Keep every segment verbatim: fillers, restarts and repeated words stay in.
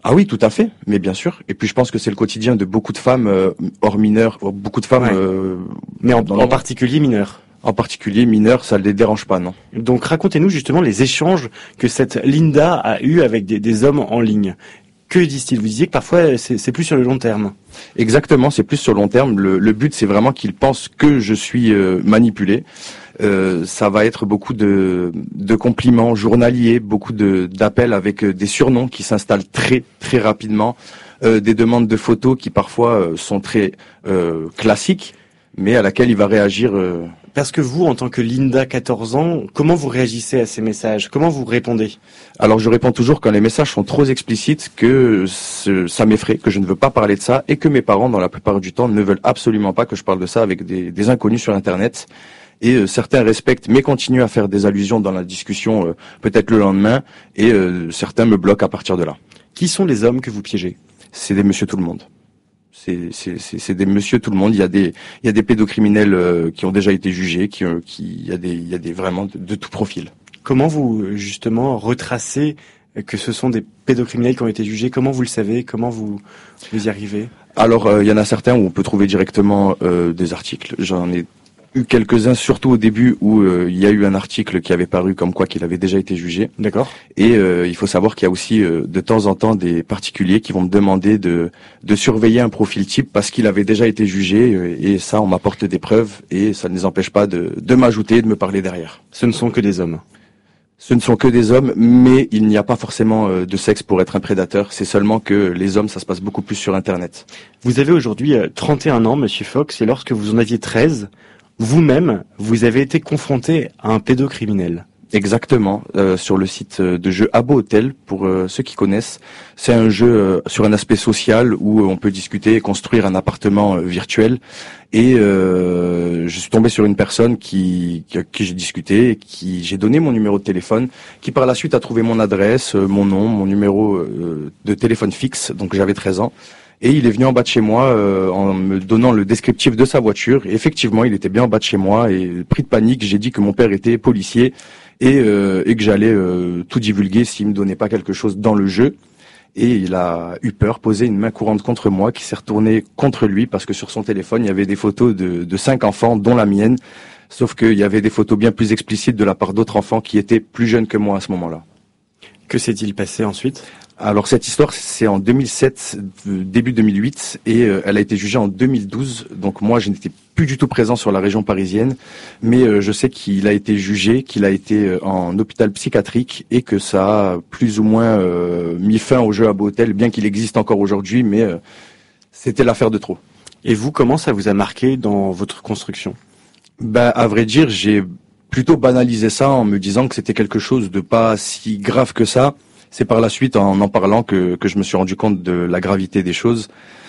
Ah oui, tout à fait, mais bien sûr. Et puis je pense que c'est le quotidien de beaucoup de femmes, euh, hors mineurs, beaucoup de femmes... Ouais. Euh, Mais en, dans en le- particulier mineurs. En particulier mineurs, ça ne les dérange pas, non. Donc racontez-nous justement les échanges que cette Linda a eus avec des, des hommes en ligne. Que disent-ils? Vous disiez que parfois c'est, c'est plus sur le long terme. Exactement, c'est plus sur long terme. Le, le but, c'est vraiment qu'ils pensent que je suis euh, manipulé. Euh, ça va être beaucoup de, de compliments journaliers, beaucoup de, d'appels avec euh, des surnoms qui s'installent très très rapidement, euh, des demandes de photos qui parfois euh, sont très euh, classiques, mais à laquelle il va réagir. Euh... Parce que vous, en tant que Linda, quatorze ans, comment vous réagissez à ces messages? Comment vous répondez? Alors je réponds toujours quand les messages sont trop explicites que ce, ça m'effraie, que je ne veux pas parler de ça et que mes parents, dans la plupart du temps, ne veulent absolument pas que je parle de ça avec des, des inconnus sur Internet. Et euh, certains respectent, mais continuent à faire des allusions dans la discussion, euh, peut-être le lendemain, et euh, certains me bloquent à partir de là. Qui sont les hommes que vous piégez? C'est des monsieur tout le monde. C'est, c'est, c'est, c'est des monsieur tout le monde. Il y a des, il y a des pédocriminels euh, qui ont déjà été jugés, qui, euh, qui, il y a des, il y a des vraiment de, de tout profil. Comment vous, justement, retracez que ce sont des pédocriminels qui ont été jugés? Comment vous le savez? Comment vous, vous y arrivez? Alors, euh, il y en a certains où on peut trouver directement euh, des articles. J'en ai eu quelques-uns, surtout au début où euh, il y a eu un article qui avait paru comme quoi qu'il avait déjà été jugé. D'accord. Et euh, il faut savoir qu'il y a aussi euh, de temps en temps des particuliers qui vont me demander de, de surveiller un profil type parce qu'il avait déjà été jugé. euh, Et ça, on m'apporte des preuves et ça ne les empêche pas de, de m'ajouter et de me parler derrière. Ce ne sont que des hommes. Ce ne sont que des hommes, mais il n'y a pas forcément euh, de sexe pour être un prédateur. C'est seulement que les hommes, ça se passe beaucoup plus sur Internet. Vous avez aujourd'hui euh, trente et un ans, Monsieur Fox, et lorsque vous en aviez treize, vous-même, vous avez été confronté à un pédocriminel. Exactement, euh, sur le site de jeu Habbo Hotel, pour euh, ceux qui connaissent. C'est un jeu euh, sur un aspect social où euh, on peut discuter et construire un appartement euh, virtuel. Et euh, je suis tombé sur une personne qui, qui, qui j'ai discuté, et qui j'ai donné mon numéro de téléphone, qui par la suite a trouvé mon adresse, euh, mon nom, mon numéro euh, de téléphone fixe, donc j'avais treize ans. Et il est venu en bas de chez moi euh, en me donnant le descriptif de sa voiture. Et effectivement, il était bien en bas de chez moi et pris de panique, j'ai dit que mon père était policier et, euh, et que j'allais euh, tout divulguer s'il me donnait pas quelque chose dans le jeu. Et il a eu peur, posé une main courante contre moi qui s'est retournée contre lui parce que sur son téléphone, il y avait des photos de, de cinq enfants, dont la mienne. Sauf qu'il y avait des photos bien plus explicites de la part d'autres enfants qui étaient plus jeunes que moi à ce moment-là. Que s'est-il passé ensuite? Alors cette histoire, c'est en deux mille sept, début deux mille huit, et euh, elle a été jugée en deux mille douze. Donc moi, je n'étais plus du tout présent sur la région parisienne, mais euh, je sais qu'il a été jugé, qu'il a été euh, en hôpital psychiatrique, et que ça a plus ou moins euh, mis fin au jeu Habbo Hotel, bien qu'il existe encore aujourd'hui, mais euh, c'était l'affaire de trop. Et vous, comment ça vous a marqué dans votre construction? Ben, à vrai dire, j'ai plutôt banalisé ça en me disant que c'était quelque chose de pas si grave que ça. C'est par la suite, en en parlant, que, que je me suis rendu compte de la gravité des choses.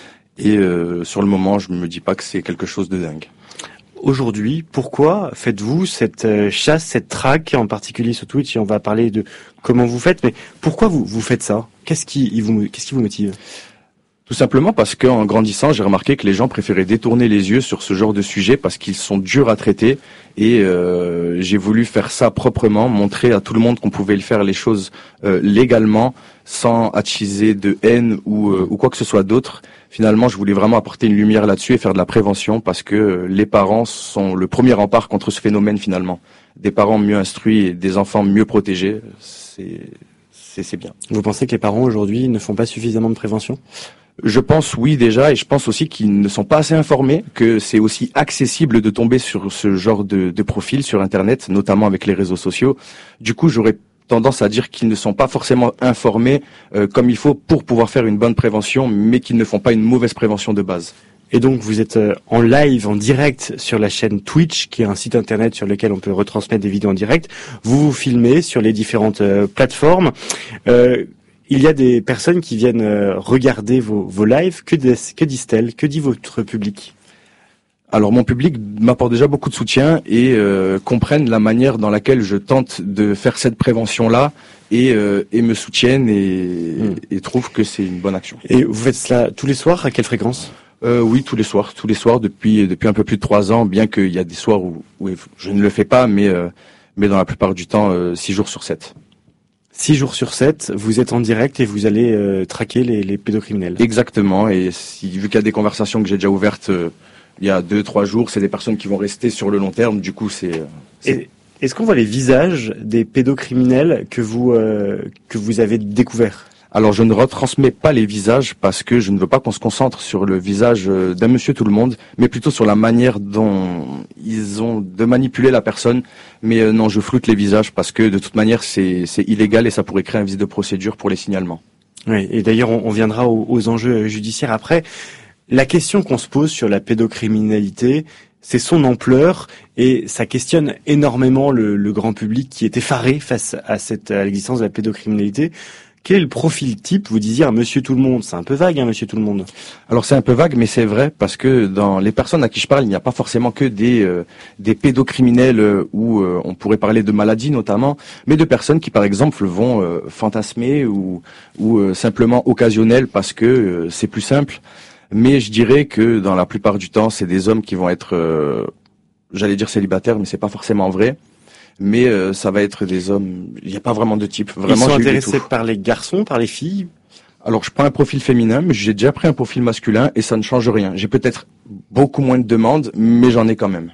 Et euh, sur le moment, je me dis pas que c'est quelque chose de dingue. Aujourd'hui, pourquoi faites-vous cette chasse, cette traque, en particulier sur Twitch, et on va parler de comment vous faites, mais pourquoi vous, vous faites ça? Qu'est-ce qui vous, qu'est-ce qui vous motive? Tout simplement parce qu'en grandissant, j'ai remarqué que les gens préféraient détourner les yeux sur ce genre de sujet parce qu'ils sont durs à traiter. Et euh, j'ai voulu faire ça proprement, montrer à tout le monde qu'on pouvait le faire les choses euh, légalement, sans attiser de haine ou, euh, ou quoi que ce soit d'autre. Finalement, je voulais vraiment apporter une lumière là-dessus et faire de la prévention parce que euh, les parents sont le premier rempart contre ce phénomène finalement. Des parents mieux instruits et des enfants mieux protégés, c'est, c'est, c'est bien. Vous pensez que les parents aujourd'hui ne font pas suffisamment de prévention? Je pense oui déjà, et je pense aussi qu'ils ne sont pas assez informés, que c'est aussi accessible de tomber sur ce genre de, de profil sur Internet, notamment avec les réseaux sociaux. Du coup, j'aurais tendance à dire qu'ils ne sont pas forcément informés euh, comme il faut pour pouvoir faire une bonne prévention, mais qu'ils ne font pas une mauvaise prévention de base. Et donc vous êtes en live, en direct sur la chaîne Twitch, qui est un site internet sur lequel on peut retransmettre des vidéos en direct. Vous vous filmez sur les différentes euh, plateformes. Euh, Il y a des personnes qui viennent regarder vos, vos lives. Que, dis, que disent-elles? Que dit votre public? Alors mon public m'apporte déjà beaucoup de soutien et euh, comprennent la manière dans laquelle je tente de faire cette prévention-là et, euh, et me soutiennent et, mmh. et trouvent que c'est une bonne action. Et vous faites cela tous les soirs? À quelle fréquence? euh, Oui, tous les soirs, tous les soirs depuis depuis un peu plus de trois ans. Bien qu'il y a des soirs où, où je ne le fais pas, mais euh, mais dans la plupart du temps, euh, six jours sur sept. Six jours sur sept, vous êtes en direct et vous allez euh, traquer les, les pédocriminels. Exactement, et si, vu qu'il y a des conversations que j'ai déjà ouvertes euh, il y a deux, trois jours, c'est des personnes qui vont rester sur le long terme, du coup c'est... c'est... Et, est-ce qu'on voit les visages des pédocriminels que vous, euh, que vous avez découverts ? Alors je ne retransmets pas les visages parce que je ne veux pas qu'on se concentre sur le visage d'un monsieur tout le monde, mais plutôt sur la manière dont ils ont de manipuler la personne. Mais euh, non, je floute les visages parce que de toute manière c'est, c'est illégal et ça pourrait créer un vice de procédure pour les signalements. Oui, et d'ailleurs on, on viendra aux, aux enjeux judiciaires après. La question qu'on se pose sur la pédocriminalité, c'est son ampleur et ça questionne énormément le, le grand public qui est effaré face à cette à l'existence de la pédocriminalité. Quel est le profil type? Vous disiez un monsieur tout le monde, c'est un peu vague, hein, monsieur tout le monde. Alors c'est un peu vague, mais c'est vrai parce que dans les personnes à qui je parle, il n'y a pas forcément que des euh, des pédocriminels euh, où euh, on pourrait parler de maladies notamment, mais de personnes qui par exemple vont euh, fantasmer ou ou euh, simplement occasionnelles parce que euh, c'est plus simple. Mais je dirais que dans la plupart du temps, c'est des hommes qui vont être, euh, j'allais dire célibataires, mais c'est pas forcément vrai. Mais euh, ça va être des hommes. Il n'y a pas vraiment de type. Vraiment, ils sont j'ai intéressés par les garçons, par les filles? Alors, je prends un profil féminin, mais j'ai déjà pris un profil masculin et ça ne change rien. J'ai peut-être beaucoup moins de demandes, mais j'en ai quand même.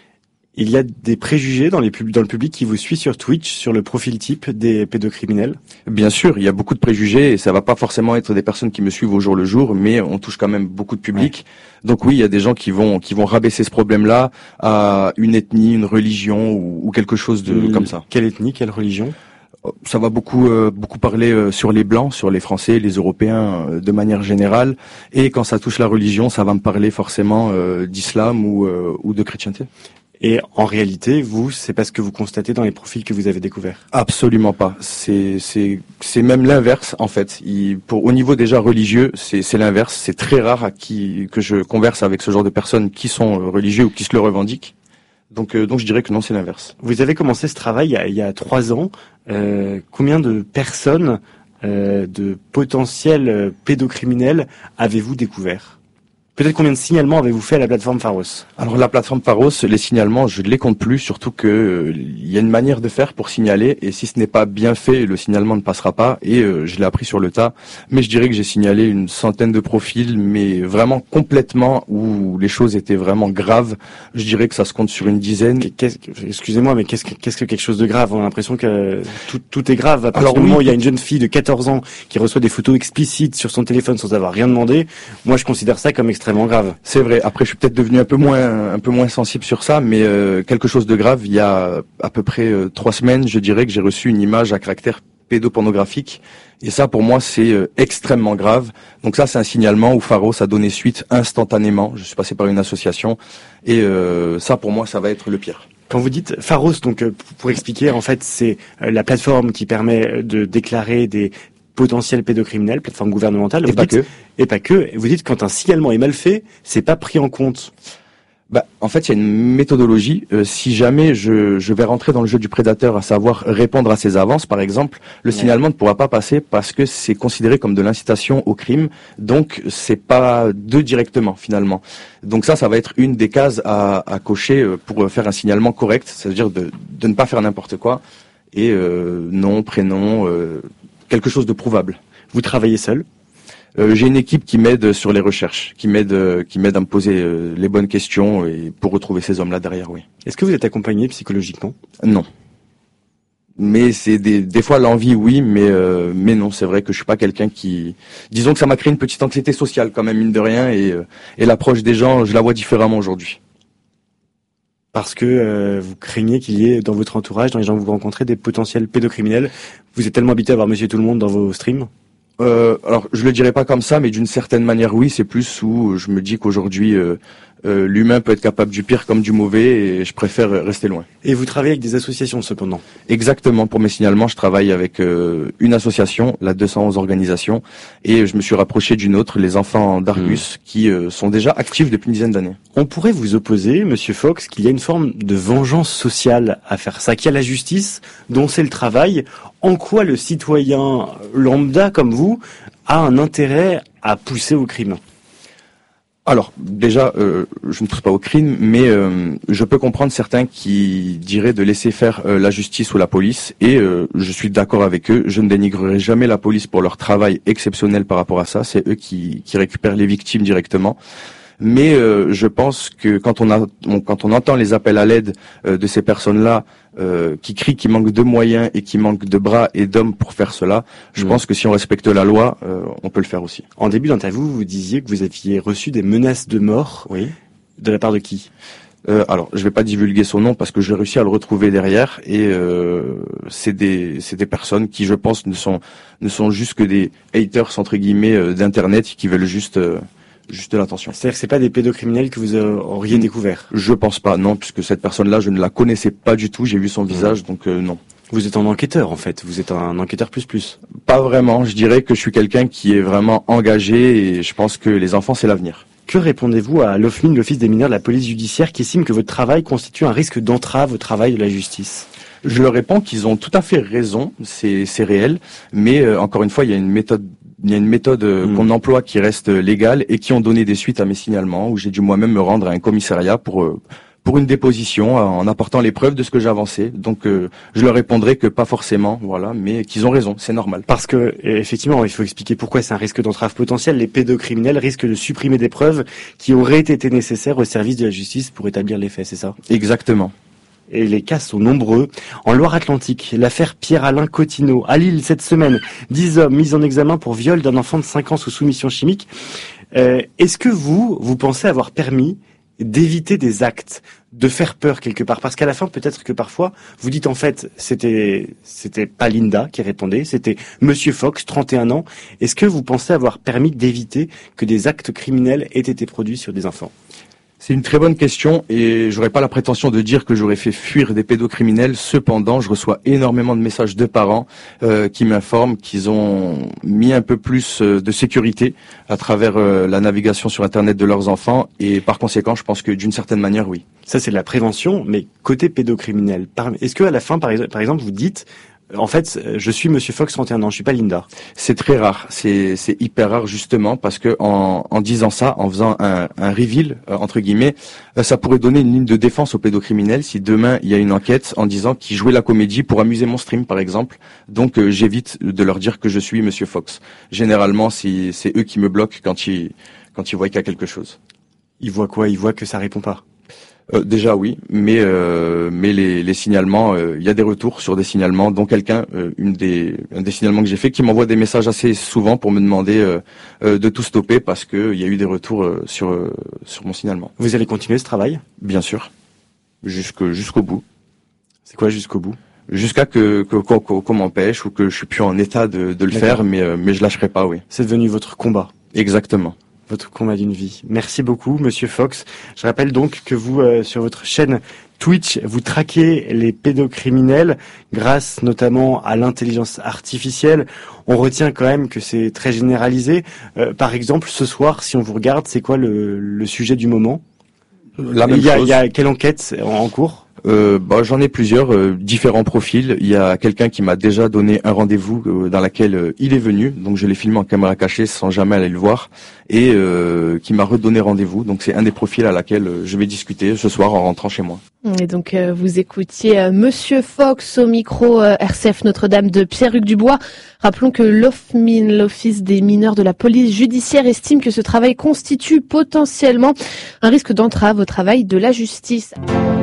Il y a des préjugés dans, les pub- dans le public qui vous suit sur Twitch sur le profil type des pédocriminels? Bien sûr, il y a beaucoup de préjugés et ça va pas forcément être des personnes qui me suivent au jour le jour, mais on touche quand même beaucoup de public. Ouais. Donc oui, il y a des gens qui vont qui vont rabaisser ce problème-là à une ethnie, une religion ou, ou quelque chose de L- comme ça. Quelle ethnie, quelle religion? Ça va beaucoup euh, beaucoup parler euh, sur les blancs, sur les Français, les Européens euh, de manière générale. Et quand ça touche la religion, ça va me parler forcément euh, d'islam ou euh, ou de chrétienté. Et en réalité, vous, c'est pas ce que vous constatez dans les profils que vous avez découverts? Absolument pas. C'est c'est c'est même l'inverse en fait. Il, pour au niveau déjà religieux, c'est c'est l'inverse. C'est très rare à qui que je converse avec ce genre de personnes qui sont religieux ou qui se le revendiquent. Donc euh, donc je dirais que non, c'est l'inverse. Vous avez commencé ce travail il y a, il y a trois ans. Euh, combien de personnes, euh, de potentiels pédocriminels avez-vous découvert? Peut-être combien de signalements avez-vous fait à la plateforme Pharos? Alors la plateforme Pharos, les signalements, je ne les compte plus, surtout que euh, il y a une manière de faire pour signaler, et si ce n'est pas bien fait, le signalement ne passera pas, et euh, je l'ai appris sur le tas. Mais je dirais que j'ai signalé une centaine de profils, mais vraiment complètement, où les choses étaient vraiment graves. Je dirais que ça se compte sur une dizaine. Qu'est-ce, excusez-moi, mais qu'est-ce que, qu'est-ce que quelque chose de grave? On a l'impression que tout, tout est grave. À partir Alors, du oui. moment où il y a une jeune fille de quatorze ans qui reçoit des photos explicites sur son téléphone sans avoir rien demandé, moi je considère ça comme extrêmement grave. C'est vrai. Après, je suis peut-être devenu un peu moins, un peu moins sensible sur ça, mais euh, quelque chose de grave. Il y a à peu près euh, trois semaines, je dirais que j'ai reçu une image à caractère pédopornographique, et ça, pour moi, c'est euh, extrêmement grave. Donc ça, c'est un signalement où Pharos a donné suite instantanément. Je suis passé par une association, et euh, ça, pour moi, ça va être le pire. Quand vous dites Pharos, donc pour expliquer, en fait, c'est la plateforme qui permet de déclarer des potentiels pédocriminels, plateforme gouvernementale. Et vous pas dites, que. Et pas que. Vous dites quand un signalement est mal fait, c'est pas pris en compte. Bah, en fait, il y a une méthodologie. Euh, si jamais je, je vais rentrer dans le jeu du prédateur, à savoir répondre à ses avances, par exemple, le ouais. signalement ne pourra pas passer parce que c'est considéré comme de l'incitation au crime. Donc, c'est pas d'eux directement, finalement. Donc ça, ça va être une des cases à, à cocher pour faire un signalement correct, c'est-à-dire de, de ne pas faire n'importe quoi. Et euh, nom, prénom, euh, quelque chose de prouvable. Vous travaillez seul ? Euh, j'ai une équipe qui m'aide sur les recherches, qui m'aide, euh, qui m'aide à me poser euh, les bonnes questions et pour retrouver ces hommes-là derrière, oui. Est-ce que vous êtes accompagné psychologiquement ? Non. Mais c'est des, des fois l'envie, oui, mais euh, mais non, c'est vrai que je suis pas quelqu'un qui, disons que ça m'a créé une petite anxiété sociale quand même, mine de rien, et euh, et l'approche des gens, je la vois différemment aujourd'hui. Parce que euh, vous craignez qu'il y ait dans votre entourage, dans les gens que vous rencontrez, des potentiels pédocriminels. Vous êtes tellement habitué à voir Monsieur Tout le Monde dans vos streams. Euh, alors, je le dirais pas comme ça, mais d'une certaine manière, oui. C'est plus où je me dis qu'aujourd'hui, euh, euh, l'humain peut être capable du pire comme du mauvais, et je préfère rester loin. Et vous travaillez avec des associations, cependant ? Exactement. Pour mes signalements, je travaille avec euh, une association, la deux cent onze Organisation, et je me suis rapproché d'une autre, les Enfants d'Argus, mmh. qui euh, sont déjà actifs depuis une dizaine d'années. On pourrait vous opposer, Monsieur Fox, qu'il y a une forme de vengeance sociale à faire ça, qu'il y a la justice, dont c'est le travail. En quoi le citoyen lambda comme vous a un intérêt à pousser au crime ? Alors, déjà, euh, je ne pousse pas au crime, mais euh, je peux comprendre certains qui diraient de laisser faire euh, la justice ou la police, et euh, je suis d'accord avec eux. Je ne dénigrerai jamais la police pour leur travail exceptionnel par rapport à ça. C'est eux qui, qui récupèrent les victimes directement. Mais euh, je pense que quand on, a, on, quand on entend les appels à l'aide euh, de ces personnes-là euh, qui crient qu'ils manquent de moyens et qui manquent de bras et d'hommes pour faire cela, je mmh. pense que si on respecte la loi, euh, on peut le faire aussi. En début d'interview, vous disiez que vous aviez reçu des menaces de mort. Oui. De la part de qui ? Euh, alors, je vais pas divulguer son nom parce que j'ai réussi à le retrouver derrière, et euh, c'est des c'est des personnes qui, je pense, ne sont ne sont juste que des haters entre guillemets euh, d'internet qui veulent juste euh, Juste de l'attention. C'est-à-dire que c'est pas des pédocriminels que vous auriez découvert? Je pense pas, non, puisque cette personne-là, je ne la connaissais pas du tout, j'ai vu son visage, mmh. donc euh, non. Vous êtes un enquêteur, en fait, vous êtes un enquêteur plus plus. Pas vraiment, je dirais que je suis quelqu'un qui est vraiment engagé, et je pense que les enfants, c'est l'avenir. Que répondez-vous à l'O F M I N, l'Office des mineurs de la police judiciaire, qui estime que votre travail constitue un risque d'entrave au travail de la justice? Je leur réponds qu'ils ont tout à fait raison, c'est c'est réel, mais euh, encore une fois, il y a une méthode Il y a une méthode mmh. qu'on emploie qui reste légale et qui ont donné des suites à mes signalements, où j'ai dû moi-même me rendre à un commissariat pour pour une déposition en apportant les preuves de ce que j'ai avancé. Donc euh, je leur répondrai que pas forcément, voilà, mais qu'ils ont raison, c'est normal. Parce que effectivement, il faut expliquer pourquoi c'est un risque d'entrave potentiel. Les pédocriminels risquent de supprimer des preuves qui auraient été nécessaires au service de la justice pour établir les faits, c'est ça? Exactement. Et les cas sont nombreux. En Loire-Atlantique, l'affaire Pierre-Alain Cotineau. À Lille, cette semaine, dix hommes mis en examen pour viol d'un enfant de cinq ans sous soumission chimique. Euh, est-ce que vous, vous pensez avoir permis d'éviter des actes, de faire peur quelque part? Parce qu'à la fin, peut-être que parfois, vous dites en fait, c'était c'était pas Linda qui répondait, c'était Monsieur Fox, trente et un ans. Est-ce que vous pensez avoir permis d'éviter que des actes criminels aient été produits sur des enfants? C'est une très bonne question, et j'aurais pas la prétention de dire que j'aurais fait fuir des pédocriminels. Cependant, je reçois énormément de messages de parents euh, qui m'informent qu'ils ont mis un peu plus euh, de sécurité à travers euh, la navigation sur Internet de leurs enfants, et par conséquent, je pense que d'une certaine manière, oui. Ça, c'est de la prévention, mais côté pédocriminel, est-ce que à la fin, par exemple, vous dites en fait, je suis Monsieur Fox, trente et un ans, je suis pas Linda? C'est très rare, c'est c'est hyper rare justement parce que en, en disant ça, en faisant un, un reveal euh, entre guillemets, euh, ça pourrait donner une ligne de défense aux pédocriminels si demain il y a une enquête en disant qu'ils jouaient la comédie pour amuser mon stream par exemple. Donc euh, j'évite de leur dire que je suis Monsieur Fox. Généralement, c'est c'est eux qui me bloquent quand ils quand ils voient qu'il y a quelque chose. Ils voient quoi? Ils voient que ça répond pas. Euh, déjà oui, mais euh, mais les, les signalements, il euh, y a des retours sur des signalements, dont quelqu'un, euh, une des un des signalements que j'ai fait, qui m'envoie des messages assez souvent pour me demander euh, euh, de tout stopper parce que il y a eu des retours euh, sur euh, sur mon signalement. Vous allez continuer ce travail? Bien sûr, jusqu'au jusqu'au bout. C'est quoi jusqu'au bout? Jusqu'à que que qu'on qu'on m'empêche ou que je suis plus en état de de le faire, mais euh, mais je lâcherai pas, oui. C'est devenu votre combat. Exactement. Votre combat d'une vie. Merci beaucoup, Monsieur Fox. Je rappelle donc que vous, euh, sur votre chaîne Twitch, vous traquez les pédocriminels grâce notamment à l'intelligence artificielle. On retient quand même que c'est très généralisé. Euh, par exemple, ce soir, si on vous regarde, c'est quoi le, le sujet du moment? La même il y a, chose. Il y a quelle enquête en cours? Euh, bah, j'en ai plusieurs, euh, différents profils. Il y a quelqu'un qui m'a déjà donné un rendez-vous euh, dans laquelle euh, il est venu, donc je l'ai filmé en caméra cachée sans jamais aller le voir, et euh, qui m'a redonné rendez-vous. Donc c'est un des profils à laquelle euh, je vais discuter ce soir en rentrant chez moi. Et donc euh, vous écoutiez euh, Monsieur Fox au micro euh, R C F Notre-Dame de Pierre-Hugues Dubois. Rappelons que l'O F M I N, l'Office des mineurs de la police judiciaire, estime que ce travail constitue potentiellement un risque d'entrave au travail de la justice.